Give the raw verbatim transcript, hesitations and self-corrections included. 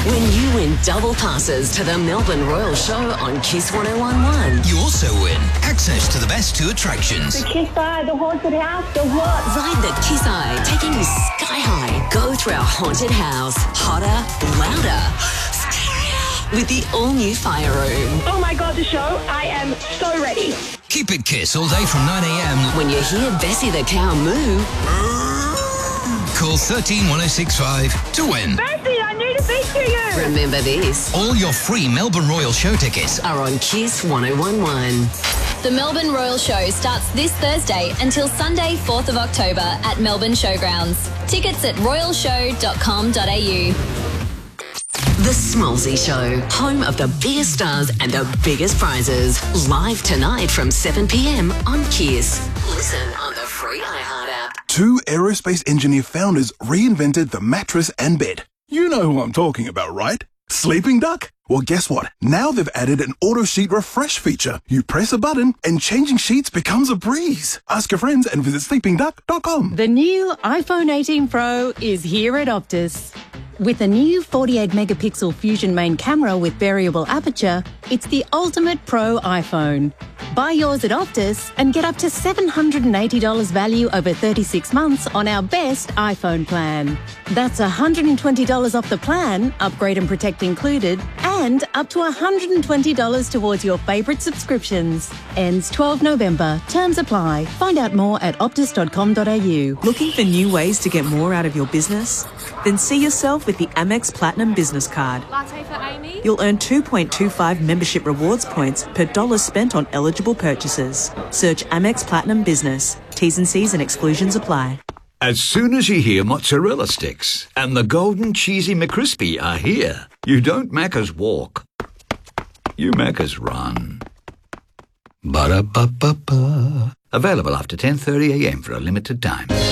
when you win double passes to the Melbourne Royal Show on Kiss one oh one point one. You also win access to the best two attractions. The Kiss Eye, the haunted house, the what? Ride the Kiss Eye, taking you sky high. Go through our haunted house. Hotter, louder, scarier. With the all-new Fire Room. Oh my God, the show. I am so ready. Keep it Kiss all day from nine a.m. When you hear Bessie the cow moo, call one three one oh six five to win. Bessie, I need to speak to you. remember this. All your free Melbourne Royal Show tickets Are on Kiss one oh one point one. The Melbourne Royal Show starts this Thursday until Sunday, fourth of October at Melbourne Showgrounds. Tickets at royal show dot com dot a u. The Smallsy Show, home of the biggest stars and the biggest prizes. Live tonight from seven p.m. on Kiss. Listen on the free iHeart app. Two aerospace engineer founders reinvented the mattress and bed. You know who I'm talking about, right? Sleeping Duck? Well, guess what? Now they've added an auto sheet refresh feature. You press a button and changing sheets becomes a breeze. Ask your friends and visit sleeping duck dot com. The new iPhone eighteen Pro is here at Optus. With a new forty-eight megapixel Fusion main camera with variable aperture, it's the ultimate pro iPhone. Buy yours at Optus and get up to seven hundred eighty dollars value over thirty-six months on our best iPhone plan. That's one hundred twenty dollars off the plan, upgrade and protect included, and up to one hundred twenty dollars towards your favourite subscriptions. Ends twelfth of November. Terms apply. Find out more at optus dot com dot a u. Looking for new ways to get more out of your business? Then see yourself with the Amex Platinum Business Card. Latte for Amy. You'll earn two point two five membership rewards points per dollar spent on eligible purchases. Search Amex Platinum Business. T's and C's and exclusions apply. As soon as you hear mozzarella sticks and the golden cheesy McCrispy are here, you don't Macca's walk. You Macca's run. Ba-da-ba-ba-ba. Available after ten thirty a.m. for a limited time.